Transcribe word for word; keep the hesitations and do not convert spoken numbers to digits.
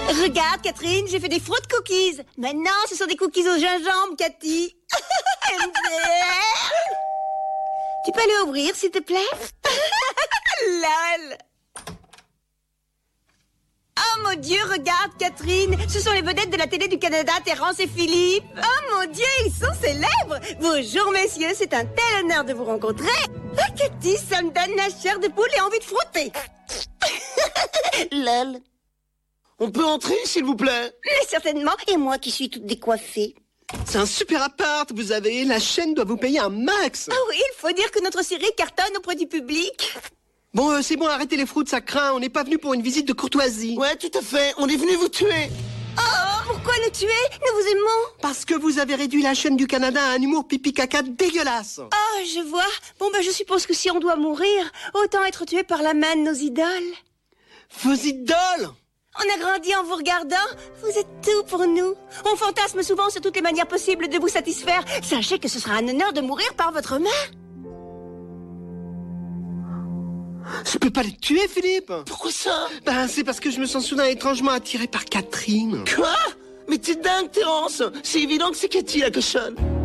Regarde, Catherine, j'ai fait des fruit cookies. Maintenant, ce sont des cookies au gingembre, Cathy. Tu peux aller ouvrir, s'il te plaît? Lol. Oh mon Dieu, regarde, Catherine. Ce sont les vedettes de la télé du Canada, Terrence et Philippe. Oh mon Dieu, ils sont célèbres. Bonjour, messieurs, c'est un tel honneur de vous rencontrer. Ah, Cathy, ça me donne la chair de poule et envie de frotter. Lol. On peut entrer, s'il vous plaît? Mais certainement, et moi qui suis toute décoiffée. C'est un super appart, vous avez... La chaîne doit vous payer un max. Ah oui, il faut dire que notre série cartonne auprès du public. Bon, euh, c'est bon, arrêtez les fruits, ça craint. On n'est pas venu pour une visite de courtoisie. Ouais, tout à fait. On est venu vous tuer. Oh, pourquoi nous tuer? Nous vous aimons. Parce que vous avez réduit la chaîne du Canada à un humour pipi-caca dégueulasse. Oh, je vois. Bon, ben, je suppose que si on doit mourir, autant être tué par la main de nos idoles. Vos idoles? On a grandi en vous regardant. Vous êtes tout pour nous. On fantasme souvent sur toutes les manières possibles de vous satisfaire. Sachez que ce sera un honneur de mourir par votre main. Je peux pas les tuer, Philippe. Pourquoi ça? Ben, c'est parce que je me sens soudain étrangement attiré par Catherine. Quoi? Mais t'es dingue, Terrence. C'est évident que c'est Cathy, la cochonne.